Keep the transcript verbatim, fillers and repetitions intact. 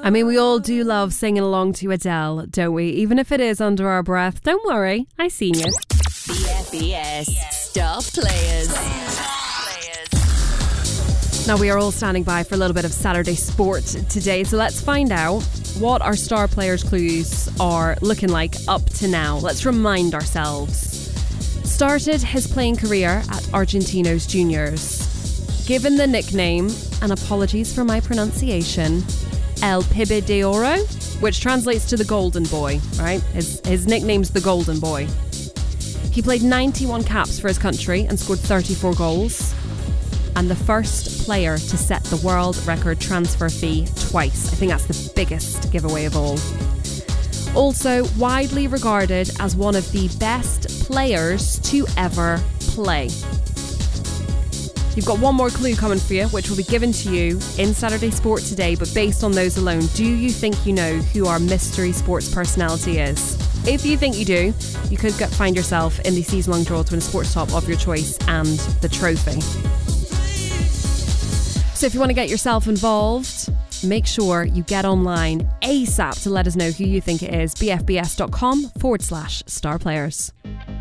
I mean, we all do love singing along to Adele, don't we? Even if it is under our breath. Don't worry, I seen you. B F B S Star Players. Now, we are all standing by for a little bit of Saturday sport today, so let's find out what our Star Players clues are looking like up to now. Let's remind ourselves. Started his playing career at Argentinos Juniors. Given the nickname, and apologies for my pronunciation, El Pibe de Oro, which translates to the Golden Boy, right? His, his nickname's the Golden Boy. He played ninety-one caps for his country and scored thirty-four goals. And the first player to set the world record transfer fee twice. I think that's the biggest giveaway of all. Also, widely regarded as one of the best players to ever play. You've got one more clue coming for you, which will be given to you in Saturday Sport today, but based on those alone, do you think you know who our mystery sports personality is? If you think you do, you could get, find yourself in the season-long draw to win a sports top of your choice and the trophy. So if you want to get yourself involved, make sure you get online ASAP to let us know who you think it is. bfbs.com forward slash star players.